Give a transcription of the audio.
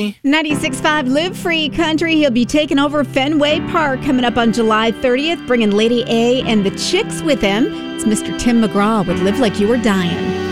me. 96.5 Live Free Country. He'll be taking over Fenway Park coming up on July 30th, bringing Lady A and the Chicks with him. It's Mr. Tim McGraw with Live Like You Were Dying.